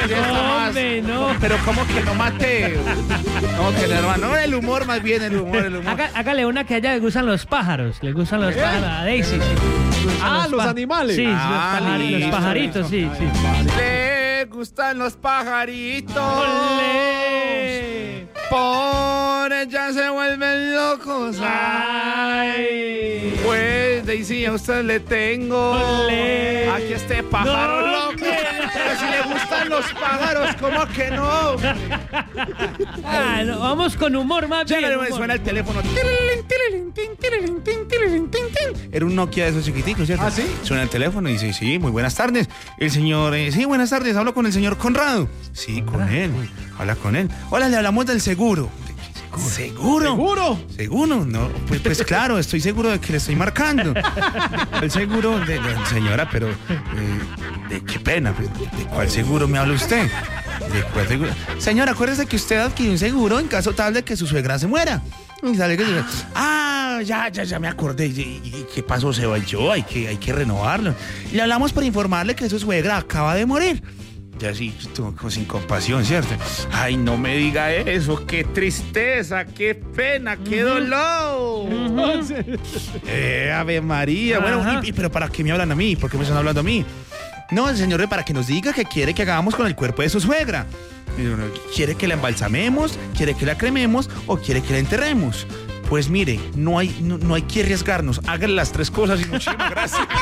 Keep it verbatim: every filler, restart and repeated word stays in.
Hombre, no. Pero ¿cómo que no mate? No, que no, hermano. No, el humor más bien, el humor, el humor. Haga, hágale una que a ella le gustan los pájaros. Le gustan los ¿Eh? pájaros. A Daisy, sí. Ah, los pa- animales. Sí, Ah, los, pajari- los listo, pajaritos, sí, sí. Le gustan los pajaritos. ¡Olé! Por ella se vuelven locos. ¡Ay! Pues Daisy, a usted le tengo. ¡Olé! Aquí este pájaro No, loco. hombre. Pero si le gustan los pájaros, ¿cómo que no? Ah, no, vamos con humor más Ya bien. no me humor. suena el teléfono. Era un Nokia de esos chiquiticos, ¿cierto? ¿Ah, sí? Suena el teléfono y dice, sí, muy buenas tardes. El señor, eh, sí, buenas tardes, hablo con el señor Conrado. Sí, con él, habla con él. Hola, le hablamos del seguro. ¿Seguro? ¿Seguro? ¿Seguro? No, pues, pues claro, estoy seguro de que le estoy marcando. El seguro de, de- señora, pero eh, de qué pena, pues, ¿de cuál seguro me habla usted? ¿De cuál seguro? Señora, acuérdese que usted adquirió un seguro en caso tal de que su suegra se muera. Y sale que- Ah, ya, ya, ya me acordé. ¿Y, y qué pasó? Se yo, hay que, hay que renovarlo. Le hablamos para informarle que su suegra acaba de morir. Ya sí, como sin compasión, ¿cierto? Ay, no me diga eso, qué tristeza, qué pena, qué dolor. Eh, Ave María. Bueno, Ajá. y, y- pero ¿para qué me hablan a mí? ¿Por qué me están hablando a mí? No, el señor, para que nos diga qué quiere que hagamos con el cuerpo de su suegra. Y uno, ¿quiere que la embalsamemos? ¿Quiere que la crememos? ¿O quiere que la enterremos? Pues mire, no hay, no, no hay que arriesgarnos. Hagan las tres cosas y muchísimas gracias.